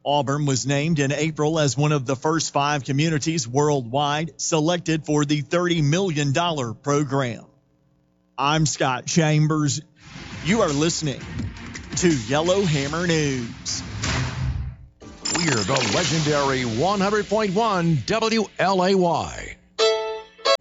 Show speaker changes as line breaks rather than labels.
Auburn was named in April as one of the first 5 communities worldwide selected for the $30 million program. I'm Scott Chambers. You are listening to Yellowhammer News.
We're the legendary 100.1 WLAY.